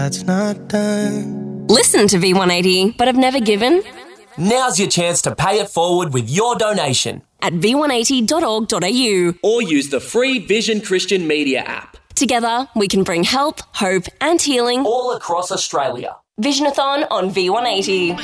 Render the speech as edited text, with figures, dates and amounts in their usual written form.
That's not done. Listen to V180 but have never given? Now's your chance to pay it forward with your donation At v180.org.au. or use the free Vision Christian Media app. Together, we can bring help, hope and healing All across Australia. Visionathon on V180.